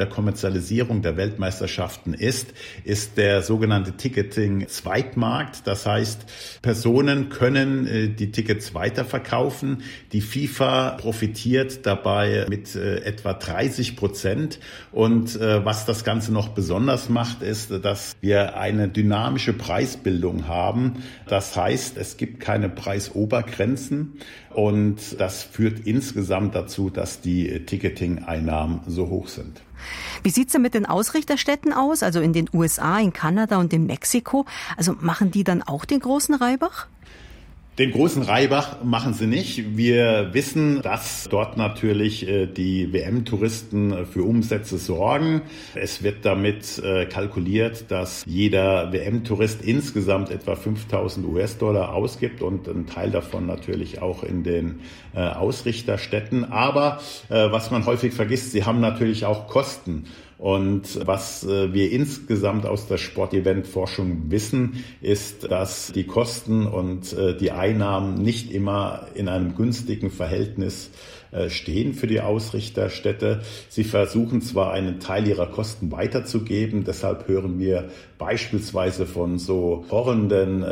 der Kommerzialisierung der Weltmeisterschaften ist der sogenannte Ticketing-Zweitmarkt. Das heißt, Personen können die Tickets weiterverkaufen. Die FIFA profitiert dabei mit etwa 30%. Und was das Ganze noch besonders macht, ist, dass wir eine dynamische Preisbildung haben. Das heißt, es gibt keine Preisobergrenzen. Und das führt insgesamt dazu, dass die Ticketing-Einnahmen so hoch sind. Wie sieht's denn mit den Ausrichterstädten aus? Also in den USA, in Kanada und in Mexiko. Also machen die dann auch den großen Reibach? Den großen Reibach machen sie nicht. Wir wissen, dass dort natürlich die WM-Touristen für Umsätze sorgen. Es wird damit kalkuliert, dass jeder WM-Tourist insgesamt etwa 5.000 US-Dollar ausgibt und ein Teil davon natürlich auch in den Ausrichterstädten. Aber was man häufig vergisst, sie haben natürlich auch Kosten. Und was wir insgesamt aus der Sportevent-Forschung wissen, ist, dass die Kosten und die Einnahmen nicht immer in einem günstigen Verhältnis stehen für die Ausrichterstädte. Sie versuchen zwar einen Teil ihrer Kosten weiterzugeben, deshalb hören wir beispielsweise von so horrenden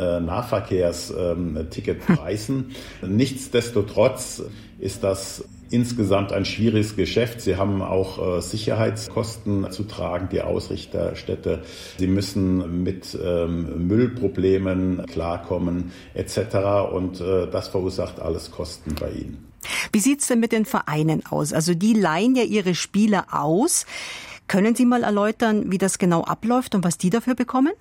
Nahverkehrsticketpreisen. Nichtsdestotrotz ist das insgesamt ein schwieriges Geschäft. Sie haben auch Sicherheitskosten zu tragen, die Ausrichterstädte. Sie müssen mit Müllproblemen klarkommen etc. Und das verursacht alles Kosten bei ihnen. Wie sieht's denn mit den Vereinen aus? Also die leihen ja ihre Spieler aus. Können Sie mal erläutern, wie das genau abläuft und was die dafür bekommen?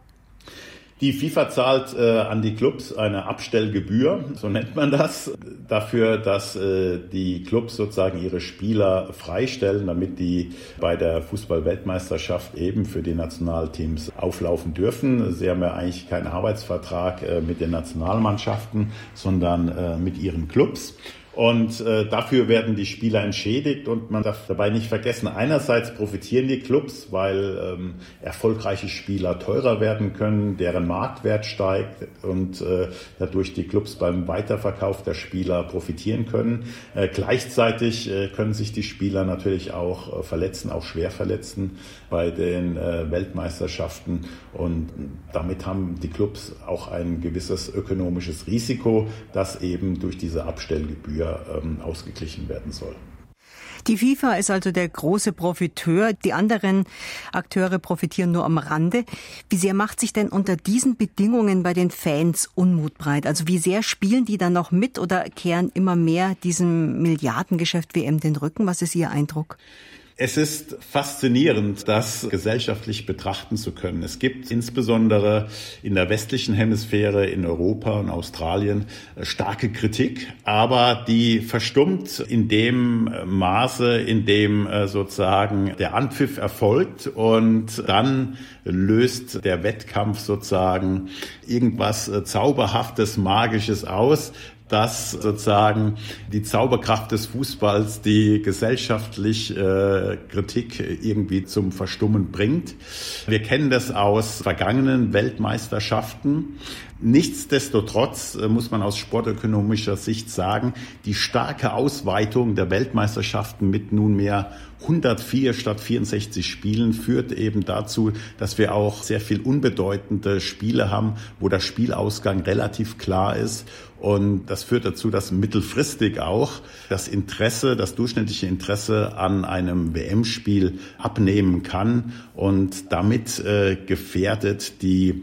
Die FIFA zahlt an die Clubs eine Abstellgebühr, so nennt man das, dafür, dass die Clubs sozusagen ihre Spieler freistellen, damit die bei der Fußball-Weltmeisterschaft eben für die Nationalteams auflaufen dürfen. Sie haben ja eigentlich keinen Arbeitsvertrag mit den Nationalmannschaften, sondern mit ihren Clubs. Und dafür werden die Spieler entschädigt und man darf dabei nicht vergessen, einerseits profitieren die Clubs, weil erfolgreiche Spieler teurer werden können, deren Marktwert steigt und dadurch die Clubs beim Weiterverkauf der Spieler profitieren können. Gleichzeitig können sich die Spieler natürlich auch verletzen, auch schwer verletzen bei den Weltmeisterschaften und damit haben die Clubs auch ein gewisses ökonomisches Risiko, das eben durch diese Abstellgebühr ausgeglichen werden soll. Die FIFA ist also der große Profiteur. Die anderen Akteure profitieren nur am Rande. Wie sehr macht sich denn unter diesen Bedingungen bei den Fans Unmut breit? Also wie sehr spielen die dann noch mit oder kehren immer mehr diesem Milliardengeschäft WM den Rücken? Was ist Ihr Eindruck? Es ist faszinierend, das gesellschaftlich betrachten zu können. Es gibt insbesondere in der westlichen Hemisphäre, in Europa und Australien, starke Kritik, aber die verstummt in dem Maße, in dem sozusagen der Anpfiff erfolgt und dann löst der Wettkampf sozusagen irgendwas Zauberhaftes, Magisches aus, dass sozusagen die Zauberkraft des Fußballs die gesellschaftliche Kritik irgendwie zum Verstummen bringt. Wir kennen das aus vergangenen Weltmeisterschaften. Nichtsdestotrotz muss man aus sportökonomischer Sicht sagen, die starke Ausweitung der Weltmeisterschaften mit nunmehr 104 statt 64 Spielen führt eben dazu, dass wir auch sehr viel unbedeutende Spiele haben, wo der Spielausgang relativ klar ist. Und das führt dazu, dass mittelfristig auch das durchschnittliche Interesse an einem WM-Spiel abnehmen kann. Und damit gefährdet die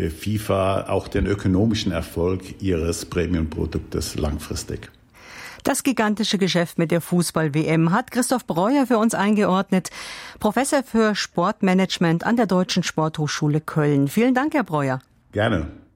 FIFA auch den ökonomischen Erfolg ihres Premium-Produktes langfristig. Das gigantische Geschäft mit der Fußball-WM hat Christoph Breuer für uns eingeordnet, Professor für Sportmanagement an der Deutschen Sporthochschule Köln. Vielen Dank, Herr Breuer. Gerne.